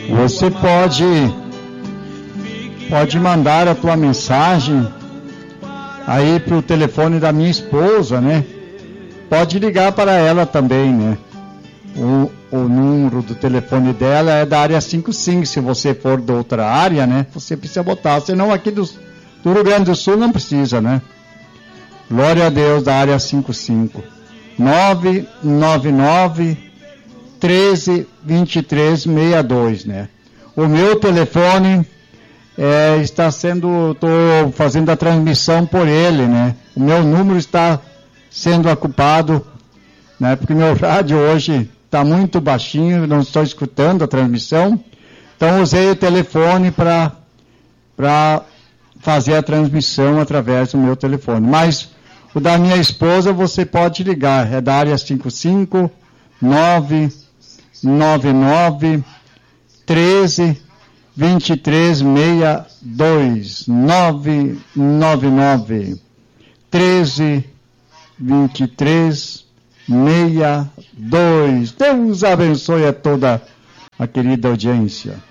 Você pode mandar a tua mensagem aí pro telefone da minha esposa, né? Pode ligar para ela também, né? O número do telefone dela é da área 55. Se você for de outra área, né? Você precisa botar. Senão aqui do Rio Grande do Sul não precisa, né? Glória a Deus, da área 55. 999 13 23 62, né? O meu telefone estou fazendo a transmissão por ele, né? O meu número está sendo ocupado, né? Porque meu rádio hoje está muito baixinho, não estou escutando a transmissão. Então usei o telefone para fazer a transmissão através do meu telefone. Mas o da minha esposa você pode ligar, é da área 55 999 13 23 62 999 13 23 62. Deus abençoe a toda a querida audiência.